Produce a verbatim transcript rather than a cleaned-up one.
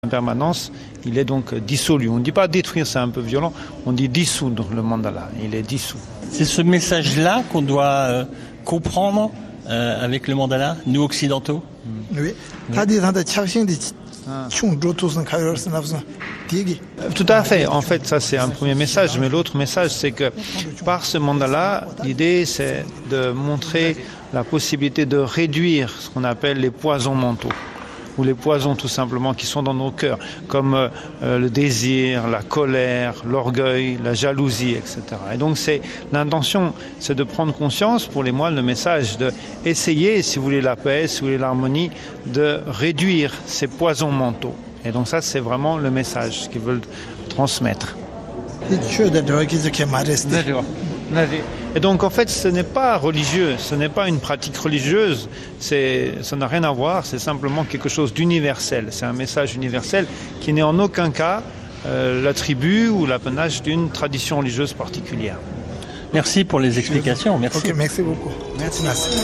permanence, il est donc dissolu. On ne dit pas détruire, c'est un peu violent, on dit dissoudre le mandala, il est dissous. C'est ce message-là qu'on doit euh, comprendre euh, avec le mandala, nous occidentaux. Oui. Tout à fait. En fait, ça c'est un premier message, mais l'autre message, c'est que par ce mandala, l'idée c'est de montrer la possibilité de réduire ce qu'on appelle les poisons mentaux, ou les poisons tout simplement qui sont dans nos cœurs, comme euh, le désir, la colère, l'orgueil, la jalousie, et cetera. Et donc c'est l'intention, c'est de prendre conscience pour les moines, le message de essayer, si vous voulez la paix, si vous voulez l'harmonie, de réduire ces poisons mentaux. Et donc ça c'est vraiment le message qu'ils veulent transmettre. Et donc en fait ce n'est pas religieux, ce n'est pas une pratique religieuse, c'est, ça n'a rien à voir, c'est simplement quelque chose d'universel, c'est un message universel qui n'est en aucun cas euh, l'attribut ou l'apanage d'une tradition religieuse particulière. Merci pour les explications, merci. Ok, merci beaucoup. Merci.